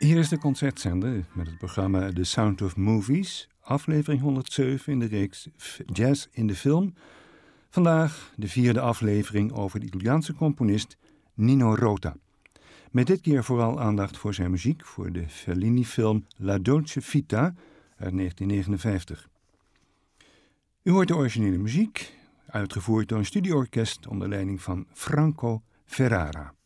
Hier is de concertzender met het programma The Sound of Movies, aflevering 107 in de reeks Jazz in de Film. Vandaag de 4e aflevering over de Italiaanse componist Nino Rota. Met dit keer vooral aandacht voor zijn muziek voor de Fellini-film La Dolce Vita uit 1959. U hoort de originele muziek, uitgevoerd door een studioorkest onder leiding van Franco Ferrara.